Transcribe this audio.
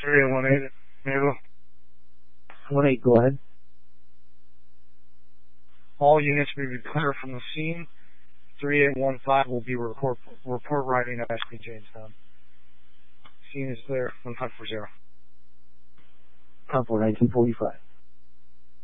3818. Naval. 1-8, go ahead. All units will be clear from the scene. 3815 will be report writing at Ashby Jamestown. Scene is clear. 1540. Convoy 1945.